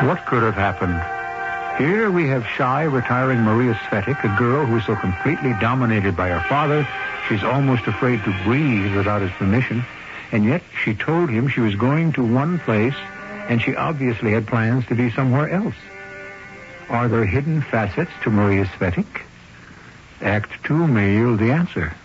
What could have happened? Here we have shy, retiring Maria Svetic, a girl who is so completely dominated by her father, she's almost afraid to breathe without his permission. And yet she told him she was going to one place, and she obviously had plans to be somewhere else. Are there hidden facets to Maria Svetic? Act 2 may yield the answer.